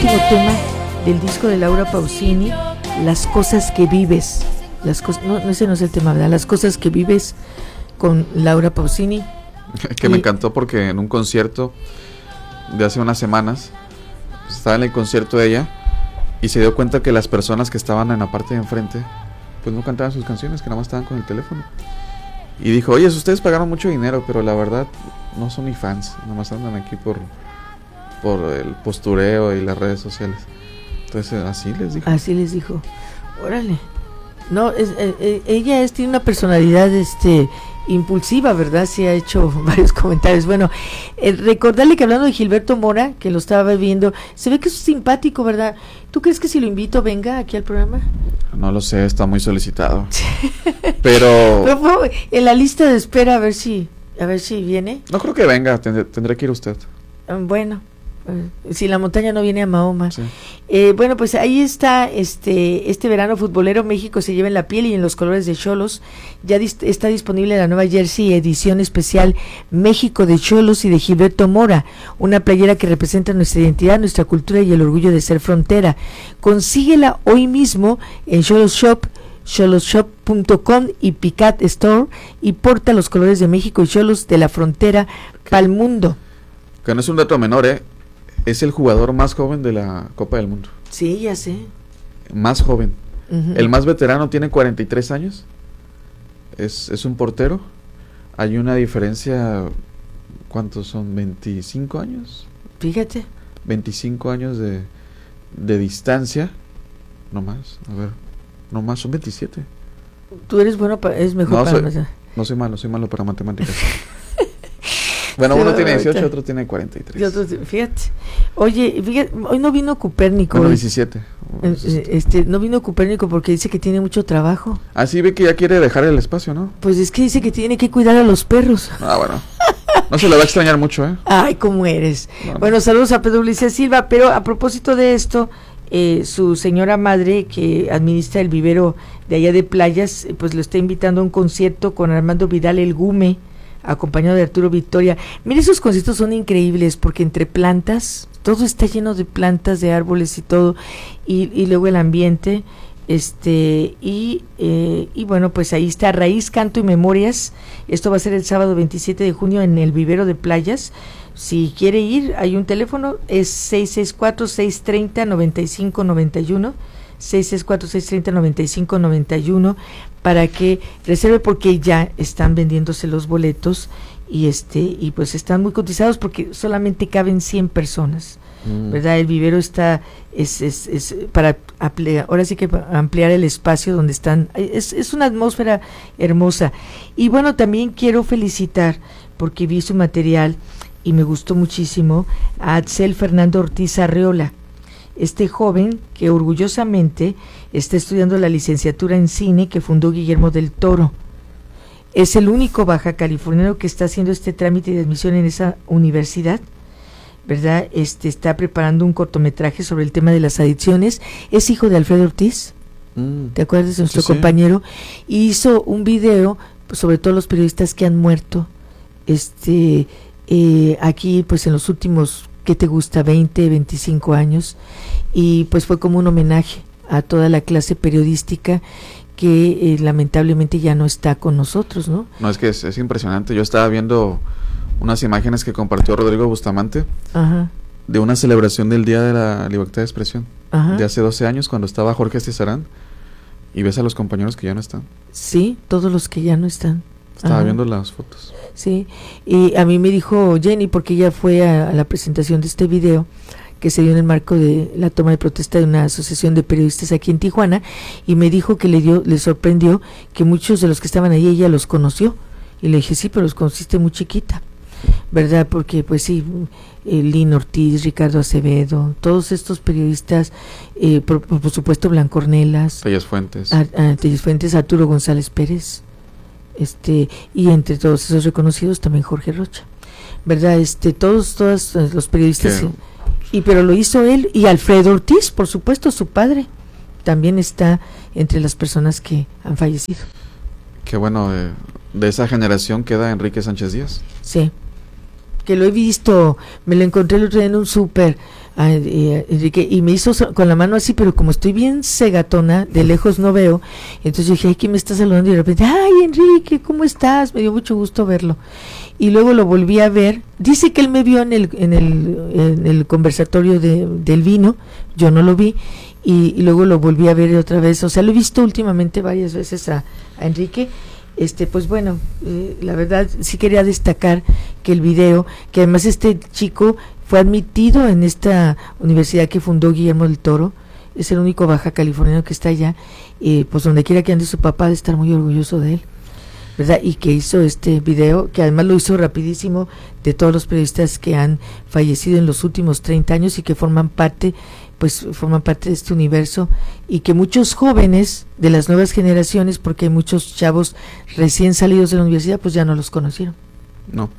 próximo tema del disco de Laura Pausini, Las cosas que vives. No, ese no es el tema, ¿verdad? Las cosas que vives, con Laura Pausini. Que me encantó porque en un concierto de hace unas semanas estaba en el concierto de ella y se dio cuenta que las personas que estaban en la parte de enfrente pues no cantaban sus canciones, que nada más estaban con el teléfono. Y dijo, oye, ustedes pagaron mucho dinero, pero la verdad no son ni fans, nada más andan aquí por el postureo y las redes sociales. Entonces así les dijo. Órale. No, ella tiene una personalidad impulsiva, ¿verdad? Sí ha hecho varios comentarios. Bueno, recordarle que hablando de Gilberto Mora, que lo estaba viendo, se ve que es simpático, ¿verdad? ¿Tú crees que si lo invito venga aquí al programa? No lo sé, está muy solicitado. Pero en la lista de espera a ver si viene. No creo que venga, tendré que ir usted. Bueno, si la montaña no viene a Mahoma. Sí. Bueno, pues ahí está este verano futbolero. México se lleva en la piel y en los colores de Xolos. Ya está disponible la nueva jersey edición especial México de Xolos y de Gilberto Mora, una playera que representa nuestra identidad, nuestra cultura y el orgullo de ser frontera. Consíguela hoy mismo en Xolos Shop, xolosshop.com y Picat Store, y porta los colores de México y Xolos de la frontera pa'l mundo. Que no es un dato menor, es el jugador más joven de la Copa del Mundo. Sí, ya sé. Más joven. Uh-huh. El más veterano tiene 43 años. Es un portero. Hay una diferencia, ¿cuántos son? 25 años. Fíjate. 25 años de distancia. No más, son 27. Tú eres bueno es mejor no soy malo para matemáticas. Bueno, uno tiene 18, otro tiene 43. Fíjate. Oye, hoy no vino Copérnico. Bueno, 17. No vino Copérnico porque dice que tiene mucho trabajo. Ah, sí, ve que ya quiere dejar el espacio, ¿no? Pues es que dice que tiene que cuidar a los perros. Ah, bueno. No se le va a extrañar mucho, Ay, ¿cómo eres? Bueno, saludos a Pedro Ulises Silva, pero a propósito de esto, su señora madre, que administra el vivero de allá de Playas, pues lo está invitando a un concierto con Armando Vidal el Gume, acompañado de Arturo Victoria. Mire, esos conciertos son increíbles porque entre plantas, todo está lleno de plantas, de árboles y todo, y luego el ambiente, y bueno, pues ahí está Raíz, Canto y Memorias. Esto va a ser el sábado 27 de junio en el vivero de Playas. Si quiere ir, hay un teléfono, es 664-630-9591, 664-630-9591, para que reserve, porque ya están vendiéndose los boletos y pues están muy cotizados porque solamente caben 100 personas, ¿verdad? El vivero está es para ahora sí que para ampliar el espacio donde están, es una atmósfera hermosa. Y bueno, también quiero felicitar, porque vi su material y me gustó muchísimo, a Axel Fernando Ortiz Arreola, este joven que orgullosamente está estudiando la licenciatura en cine que fundó Guillermo del Toro. Es el único baja californiano que está haciendo este trámite de admisión en esa universidad, ¿verdad? Está preparando un cortometraje sobre el tema de las adicciones. Es hijo de Alfredo Ortiz, ¿te acuerdas de nuestro compañero? Y hizo un video sobre todos los periodistas que han muerto aquí pues en los últimos, ¿qué te gusta? 20, 25 años, y pues fue como un homenaje a toda la clase periodística que lamentablemente ya no está con nosotros, ¿no? No, es que es impresionante. Yo estaba viendo unas imágenes que compartió Rodrigo Bustamante. Ajá. De una celebración del Día de la Libertad de Expresión. Ajá. De hace 12 años, cuando estaba Jorge Cesarán, y ves a los compañeros que ya no están. Sí, todos los que ya no están. Estaba viendo las fotos. Sí, y a mí me dijo Jenny, porque ella fue a la presentación de este video que se dio en el marco de la toma de protesta de una asociación de periodistas aquí en Tijuana, y me dijo que le sorprendió que muchos de los que estaban ahí ella los conoció, y le dije, sí, pero los conociste muy chiquita, ¿verdad? Porque pues sí, Lynn Ortiz, Ricardo Acevedo, todos estos periodistas, por supuesto Blanco Ornelas, Telles Fuentes, Arturo González Pérez, y entre todos esos reconocidos también Jorge Rocha, ¿verdad? Todos los periodistas, pero lo hizo él, y Alfredo Ortiz, por supuesto, su padre, también está entre las personas que han fallecido. Qué bueno, de esa generación queda Enrique Sánchez Díaz. Sí, que lo he visto, me lo encontré el otro día en un súper, Enrique, y me hizo con la mano así, pero como estoy bien cegatona, de lejos no veo, entonces yo dije, ay, ¿quién me está saludando? Y de repente, ay, Enrique, ¿cómo estás? Me dio mucho gusto verlo. Y luego lo volví a ver, dice que él me vio en el conversatorio del vino, yo no lo vi, y luego lo volví a ver otra vez, o sea, lo he visto últimamente varias veces a Enrique. Pues bueno, la verdad sí quería destacar que el video, que además este chico fue admitido en esta universidad que fundó Guillermo del Toro, es el único baja californiano que está allá, pues donde quiera que ande su papá de estar muy orgulloso de él, ¿verdad? Y que hizo este video, que además lo hizo rapidísimo, de todos los periodistas que han fallecido en los últimos 30 años y que forman parte de este universo, y que muchos jóvenes de las nuevas generaciones, porque hay muchos chavos recién salidos de la universidad, pues ya no los conocieron. No.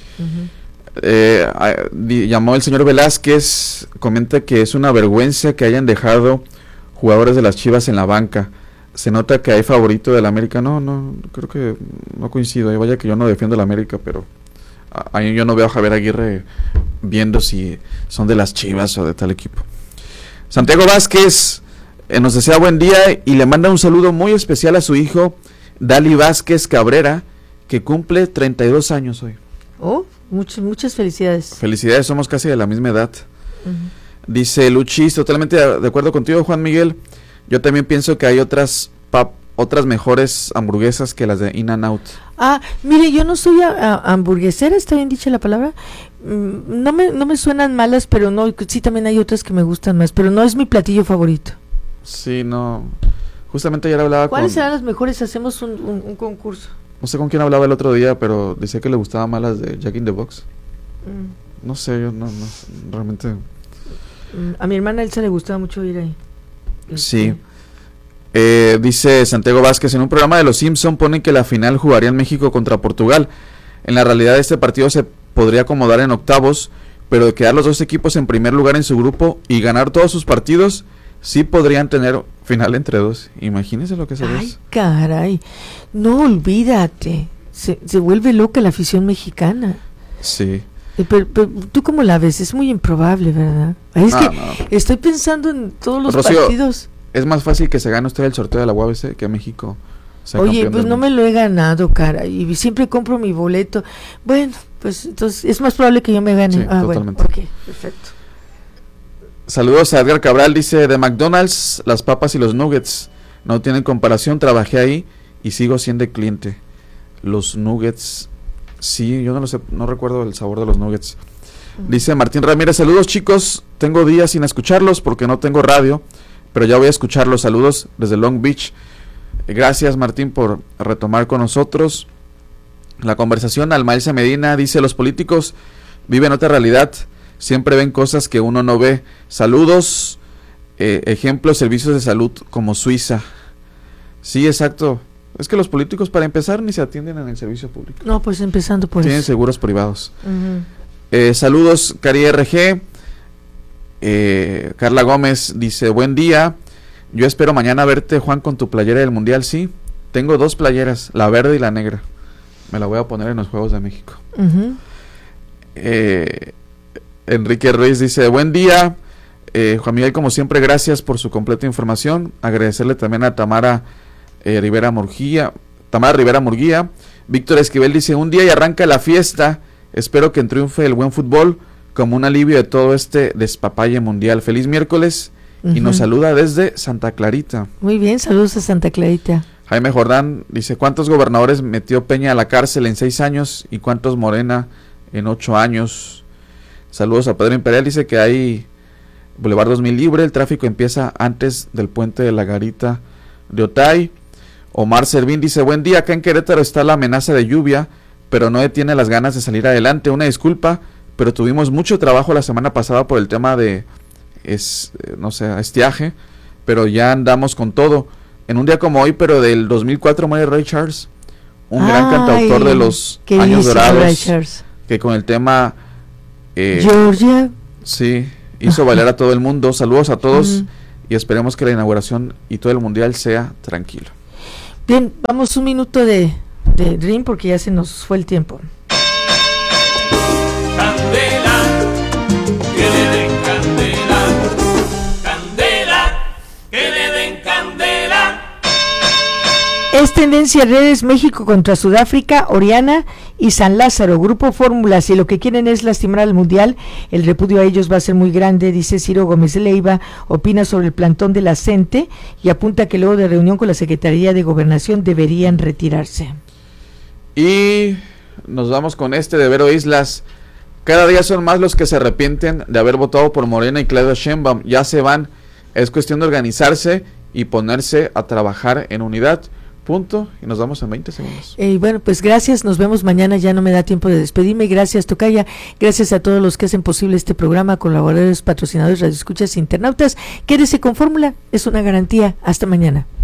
Llamó el señor Velázquez, comenta que es una vergüenza que hayan dejado jugadores de las Chivas en la banca. Se nota que hay favorito del América. No, creo que no coincido. Vaya que yo no defiendo al América, pero ahí yo no veo a Javier Aguirre viendo si son de las Chivas o de tal equipo. Santiago Vázquez nos desea buen día y le manda un saludo muy especial a su hijo Dali Vázquez Cabrera, que cumple 32 años hoy. Oh, muchas felicidades. Felicidades, somos casi de la misma edad. Dice Luchis, totalmente de acuerdo contigo, Juan Miguel. Yo también pienso que hay otras mejores hamburguesas que las de In-N-Out. Mire, yo no soy hamburguesera, ¿está bien dicha la palabra? No me suenan malas, pero no, sí también hay otras que me gustan más, pero no es mi platillo favorito. Sí, no. Justamente ayer hablaba ¿Cuáles serán las mejores? Hacemos un concurso. No sé con quién hablaba el otro día, pero decía que le gustaban más las de Jack in the Box. No sé, yo no realmente. A mi hermana Elsa le gustaba mucho ir ahí. Sí. Dice Santiago Vázquez, en un programa de Los Simpson ponen que la final jugaría en México contra Portugal. En la realidad este partido se podría acomodar en octavos, pero de quedar los dos equipos en primer lugar en su grupo y ganar todos sus partidos, sí podrían tener final entre dos. Imagínense lo que sería. Ay, caray, no olvídate, se vuelve loca la afición mexicana. Sí. Pero ¿tú cómo la ves? Es muy improbable, ¿verdad? Estoy pensando en todos los partidos. Es más fácil que se gane usted el sorteo de la UABC que México sea Oye, campeón pues no me lo he ganado, cara, y siempre compro mi boleto. Bueno, pues entonces es más probable que yo me gane. Sí, totalmente. Bueno, ok, perfecto. Saludos a Edgar Cabral, dice, de McDonald's, las papas y los nuggets no tienen comparación, trabajé ahí y sigo siendo cliente. Los nuggets, sí, yo no lo sé, no recuerdo el sabor de los nuggets. Dice Martín Ramírez, saludos chicos, tengo días sin escucharlos porque no tengo radio, pero ya voy a escucharlos. Saludos desde Long Beach. Gracias Martín por retomar con nosotros la conversación. Almaelsa Medina dice, los políticos viven otra realidad, siempre ven cosas que uno no ve. Saludos. Ejemplo, servicios de salud como Suiza. Sí, exacto. Es que los políticos para empezar ni se atienden en el servicio público. No, pues empezando por Tienen eso. seguros privados. Saludos Cari RG. Carla Gómez dice, buen día, yo espero mañana verte, Juan, con tu playera del Mundial. Sí, tengo 2 playeras, la verde y la negra, me la voy a poner en los Juegos de México. Enrique Ruiz dice, buen día, Juan Miguel, como siempre, gracias por su completa información. Agradecerle también a Tamara Rivera Murguía. Víctor Esquivel dice, un día y arranca la fiesta, espero que triunfe el buen fútbol como un alivio de todo este despapalle mundial. Feliz miércoles. Y nos saluda desde Santa Clarita. Muy bien, saludos a Santa Clarita. Jaime Jordán dice, ¿cuántos gobernadores metió Peña a la cárcel en 6 años y cuántos Morena en 8 años? Saludos a Pedro Imperial, dice que hay Boulevard 2000 libre, el tráfico empieza antes del puente de la Garita de Otay. Omar Servín dice, buen día, acá en Querétaro está la amenaza de lluvia, pero no detiene las ganas de salir adelante. Una disculpa, pero tuvimos mucho trabajo la semana pasada por el tema de estiaje, pero ya andamos con todo. En un día como hoy, pero del 2004, muere Ray Charles, un gran cantautor de los años dorados, que con el tema Georgia, sí, hizo bailar a todo el mundo. Saludos a todos y esperemos que la inauguración y todo el mundial sea tranquilo. Bien, vamos un minuto de Dream porque ya se nos fue el tiempo. Candela, que le den candela. Es tendencia en redes México contra Sudáfrica, Oriana y San Lázaro, Grupo Fórmula. Si lo que quieren es lastimar al Mundial, el repudio a ellos va a ser muy grande, dice Ciro Gómez Leiva. Opina sobre el plantón de la CENTE y apunta que luego de reunión con la Secretaría de Gobernación deberían retirarse. Y nos vamos con de Vero Islas. Cada día son más los que se arrepienten de haber votado por Morena y Claudia Sheinbaum. Ya se van. Es cuestión de organizarse y ponerse a trabajar en unidad. Punto. Y nos vamos en 20 segundos. Bueno, pues gracias. Nos vemos mañana. Ya no me da tiempo de despedirme. Gracias, Tocaya. Gracias a todos los que hacen posible este programa, colaboradores, patrocinadores, radioescuchas, internautas. Quédese con Fórmula. Es una garantía. Hasta mañana.